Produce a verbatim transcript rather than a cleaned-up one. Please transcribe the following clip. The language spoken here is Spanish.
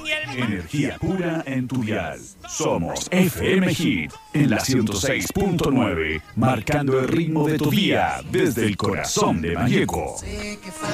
Energía pura en tu dial. Somos F M Hit en la ciento seis punto nueve, marcando el ritmo de tu día desde el corazón de Valleco.